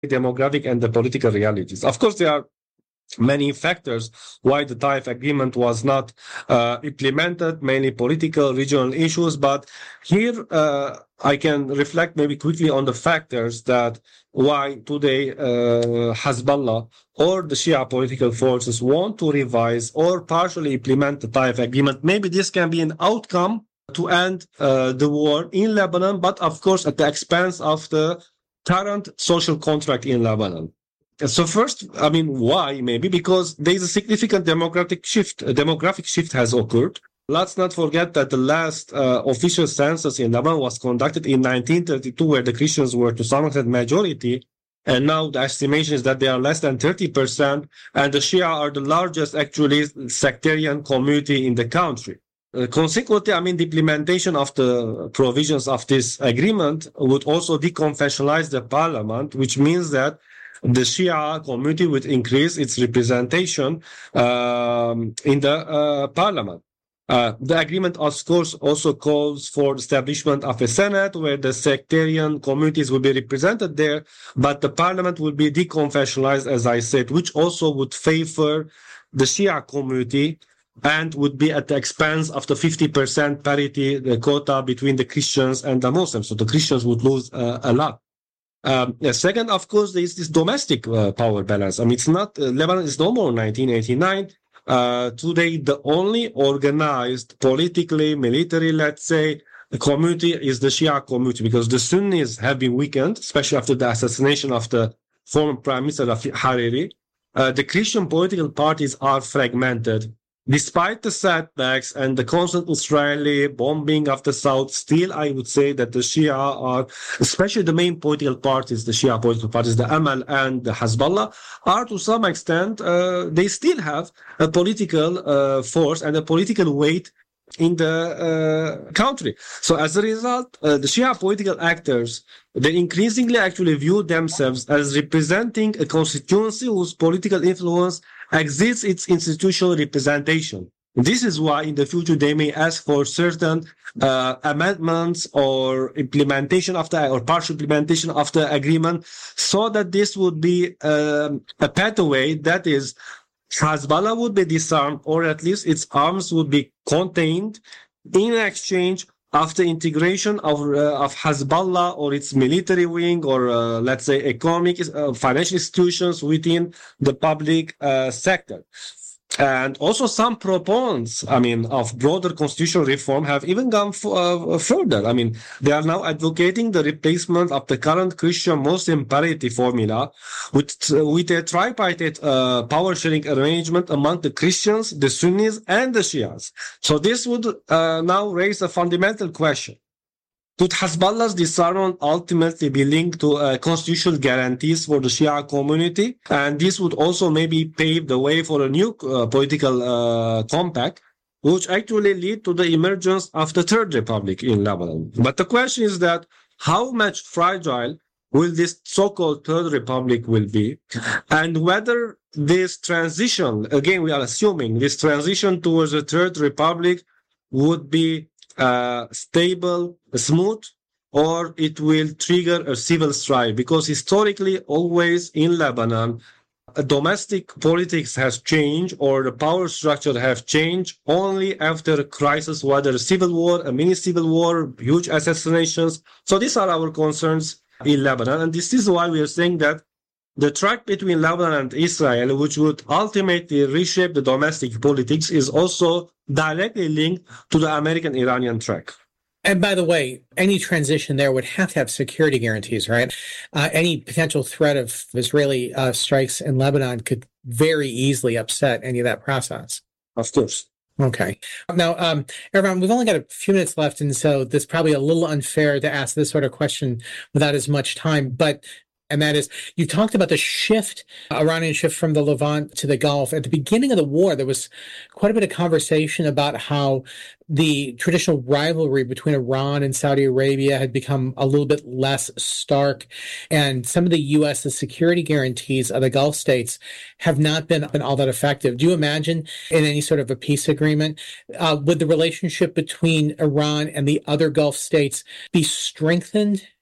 demographic and the political realities. Of course, there are many factors why the Taif agreement was not implemented, mainly political, regional issues. But here I can reflect maybe quickly on the factors that why today Hezbollah or the Shia political forces want to revise or partially implement the Taif agreement. Maybe this can be an outcome to end the war in Lebanon, but of course at the expense of the current social contract in Lebanon. So first, I mean, why? Maybe because there is a significant demographic shift has occurred. Let's not forget that the last official census in Lebanon was conducted in 1932, where the Christians were to some extent majority. And now the estimation is that they are less than 30%, and the Shia are the largest, actually, sectarian community in the country. Consequently, I mean, the implementation of the provisions of this agreement would also deconfessionalize the parliament, which means that the Shia community would increase its representation in the parliament. The agreement, of course, also calls for the establishment of a Senate where the sectarian communities will be represented there, but the parliament will be deconfessionalized, as I said, which also would favor the Shia community and would be at the expense of the 50% parity, the quota between the Christians and the Muslims. So the Christians would lose a lot. Second, of course, there is this domestic power balance. I mean, it's not, Lebanon is no more 1989. Today, the only organized politically, military, let's say, community is the Shia community, because the Sunnis have been weakened, especially after the assassination of the former Prime Minister Hariri. The Christian political parties are fragmented. Despite the setbacks and the constant Israeli bombing of the south, still I would say that the Shia are, especially the main political parties, the Shia political parties, the Amal and the Hezbollah, are to some extent, they still have a political force and a political weight in the country. So as a result, the Shia political actors, they increasingly actually view themselves as representing a constituency whose political influence exceeds its institutional representation. This is why in the future they may ask for certain amendments or implementation of the, or partial implementation of the agreement, so that this would be a pathway, that is, Hezbollah would be disarmed, or at least its arms would be contained in exchange of the integration of Hezbollah or its military wing, or let's say economic, financial institutions within the public sector. And also some proponents, I mean, of broader constitutional reform have even gone further. I mean, they are now advocating the replacement of the current Christian-Muslim parity formula with a tripartite power sharing arrangement among the Christians, the Sunnis, and the Shias. So this would now raise a fundamental question. Could Hezbollah's disarmament ultimately be linked to constitutional guarantees for the Shia community? And this would also maybe pave the way for a new political compact, which actually lead to the emergence of the Third Republic in Lebanon. But the question is that how much fragile will this so-called Third Republic will be? And whether this transition, again, we are assuming this transition towards the Third Republic would be stable, smooth, or it will trigger a civil strife, because historically always in Lebanon, domestic politics has changed, or the power structure have changed only after a crisis, whether a civil war, a mini civil war, huge assassinations. So these are our concerns in Lebanon, and this is why we are saying that the track between Lebanon and Israel, which would ultimately reshape the domestic politics, is also directly linked to the American-Iranian track. And by the way, any transition there would have to have security guarantees, right? Any potential threat of Israeli strikes in Lebanon could very easily upset any of that process. Of course. Okay. Now, Eravon, we've only got a few minutes left, and so this is probably a little unfair to ask this sort of question without as much time, and that is, you talked about the shift, Iranian shift from the Levant to the Gulf. At the beginning of the war, there was quite a bit of conversation about how the traditional rivalry between Iran and Saudi Arabia had become a little bit less stark, and some of the U.S.'s security guarantees of the Gulf states have not been all that effective. Do you imagine in any sort of a peace agreement, would the relationship between Iran and the other Gulf states be strengthened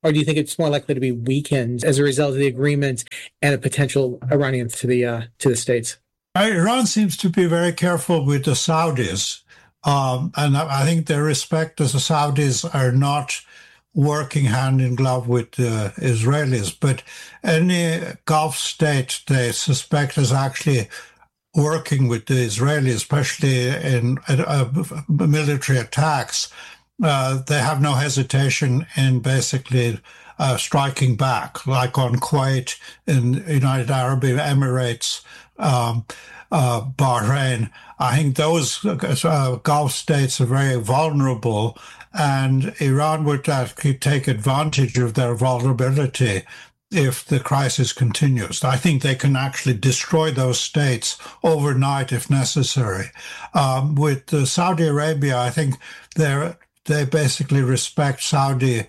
Or do you think it's more likely to be weakened as a result of the agreement and a potential Iranian to the States? Iran seems to be very careful with the Saudis. And I think they respect that the Saudis are not working hand in glove with the Israelis. But any Gulf state they suspect is actually working with the Israelis, especially in military attacks. They have no hesitation in basically striking back, like on Kuwait, in United Arab Emirates, Bahrain. I think those Gulf states are very vulnerable, and Iran would actually take advantage of their vulnerability if the crisis continues. I think they can actually destroy those states overnight if necessary. With Saudi Arabia, I think they basically respect Saudi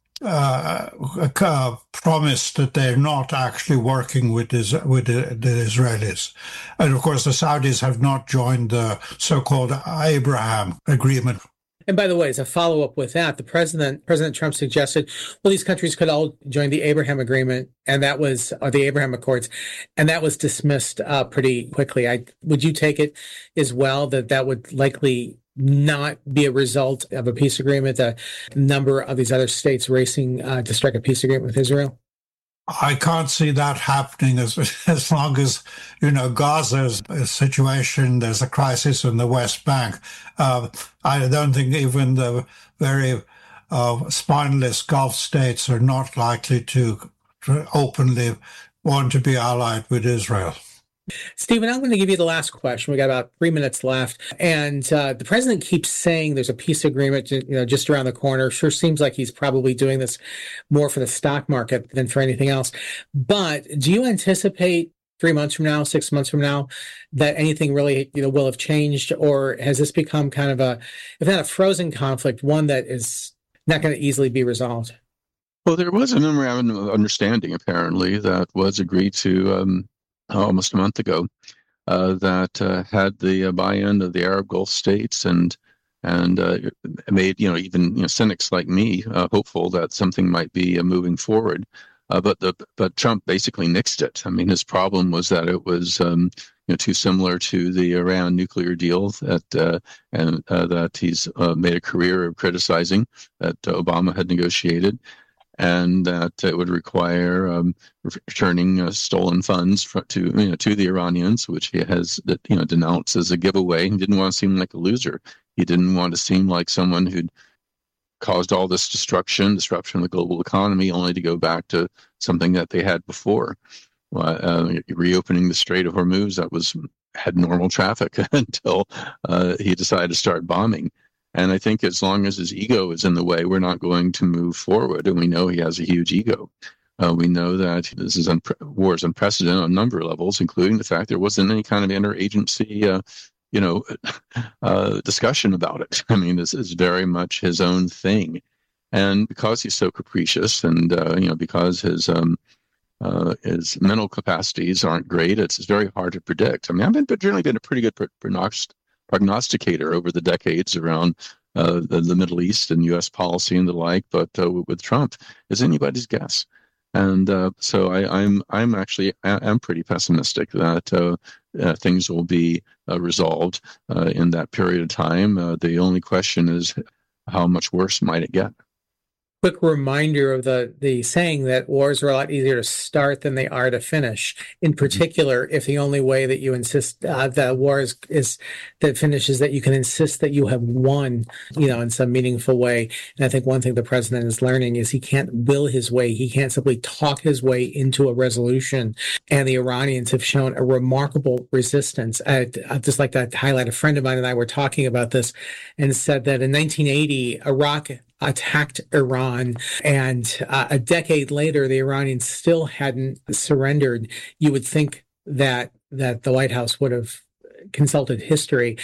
promise that they're not actually working with the Israelis. And of course, the Saudis have not joined the so-called Abraham Agreement. And by the way, as a follow-up with that, President Trump suggested, well, these countries could all join the Abraham Agreement, and that was the Abraham Accords, and that was dismissed pretty quickly. Would you take it as well that would likely not be a result of a peace agreement, a number of these other states racing to strike a peace agreement with Israel? I can't see that happening as long as, Gaza's a situation, there's a crisis in the West Bank. I don't think even the very spineless Gulf states are not likely to openly want to be allied with Israel. Stephen, I'm going to give you the last question. We got about 3 minutes left. And the president keeps saying there's a peace agreement, just around the corner. Sure seems like he's probably doing this more for the stock market than for anything else. But do you anticipate 3 months from now, 6 months from now, that anything really, will have changed? Or has this become kind of if not a frozen conflict, one that is not going to easily be resolved? Well, there was a memorandum of understanding, apparently, that was agreed to almost a month ago, that had the buy-in of the Arab Gulf states and made even cynics like me hopeful that something might be moving forward. But Trump basically nixed it. I mean, his problem was that it was too similar to the Iran nuclear deal that he's made a career of criticizing, that Obama had negotiated, and that it would require returning stolen funds to the Iranians, which he has denounced as a giveaway. He didn't want to seem like a loser. He didn't want to seem like someone who'd caused all this disruption of the global economy, only to go back to something that they had before. Reopening the Strait of Hormuz, had normal traffic until he decided to start bombing. And I think as long as his ego is in the way, we're not going to move forward. And we know he has a huge ego. We know that this is war is unprecedented on a number of levels, including the fact there wasn't any kind of interagency, discussion about it. I mean, this is very much his own thing. And because he's so capricious, and because his mental capacities aren't great, it's very hard to predict. I mean, I've generally been a pretty good prognosticator over the decades around the Middle East and U.S. policy and the like, but with Trump, it's anybody's guess. And so I'm pretty pessimistic that things will be resolved in that period of time. The only question is, how much worse might it get? Quick reminder of the saying that wars are a lot easier to start than they are to finish. In particular, if the only way that you insist that war is that finishes, that you can insist that you have won, in some meaningful way. And I think one thing the president is learning is he can't will his way. He can't simply talk his way into a resolution. And the Iranians have shown a remarkable resistance. I'd just like to highlight, a friend of mine and I were talking about this and said that in 1980, Iraq attacked Iran, and a decade later, the Iranians still hadn't surrendered. You would think that the White House would have consulted history.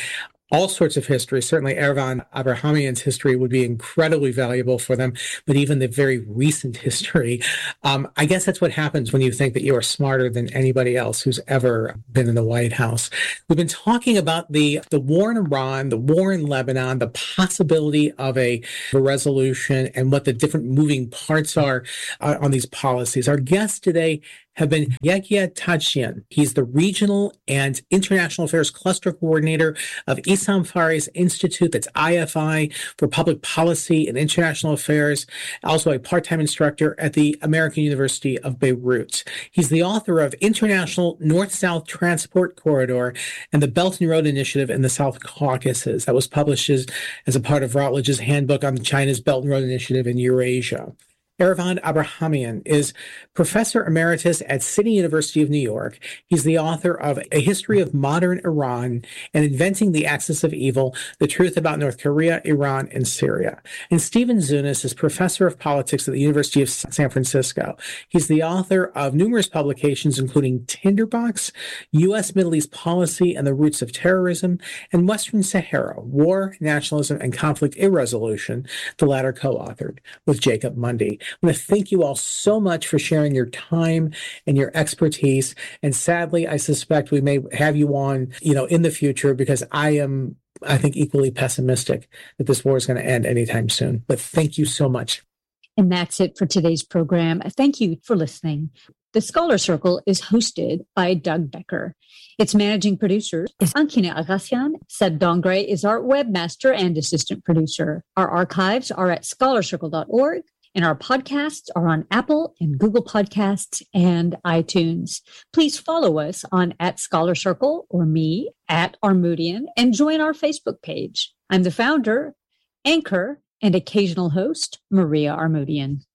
all sorts of history. Certainly Ervan Abrahamian's history would be incredibly valuable for them, but even the very recent history. I guess that's what happens when you think that you are smarter than anybody else who's ever been in the White House. We've been talking about the war in Iran, the war in Lebanon, the possibility of a resolution, and what the different moving parts are on these policies. Our guest today have been Yehia Tadjian. He's the Regional and International Affairs Cluster Coordinator of Issam Fari's Institute, that's IFI, for Public Policy and International Affairs, also a part-time instructor at the American University of Beirut. He's the author of International North-South Transport Corridor and the Belt and Road Initiative in the South Caucasus. That was published as a part of Routledge's Handbook on China's Belt and Road Initiative in Eurasia. Ervan Abrahamian is Professor Emeritus at City University of New York. He's the author of A History of Modern Iran and Inventing the Axis of Evil, The Truth About North Korea, Iran, and Syria. And Stephen Zunis is Professor of Politics at the University of San Francisco. He's the author of numerous publications, including Tinderbox, U.S. Middle East Policy and the Roots of Terrorism, and Western Sahara, War, Nationalism, and Conflict Irresolution, the latter co-authored with Jacob Mundy. I want to thank you all so much for sharing your time and your expertise. And sadly, I suspect we may have you on, in the future, because I think, equally pessimistic that this war is going to end anytime soon. But thank you so much. And that's it for today's program. Thank you for listening. The Scholar Circle is hosted by Doug Becker. Its managing producer is Ankina Agassian. Seb Dongre is our webmaster and assistant producer. Our archives are at scholarcircle.org. And our podcasts are on Apple and Google Podcasts and iTunes. Please follow us on @ScholarCircle or me @Armoudian and join our Facebook page. I'm the founder, anchor, and occasional host, Maria Armoudian.